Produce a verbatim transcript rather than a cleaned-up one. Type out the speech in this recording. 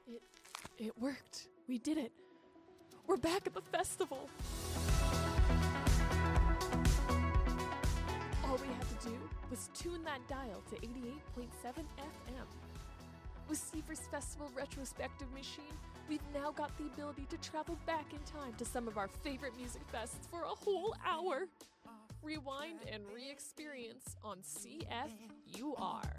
It, it worked. We did it. We're back at the festival. All we had to do was tune that dial to eighty-eight point seven F M. With Seaver's Festival Retrospective Machine, we've now got the ability to travel back in time to some of our favorite music fests for a whole hour. Rewind and re-experience on C F U R.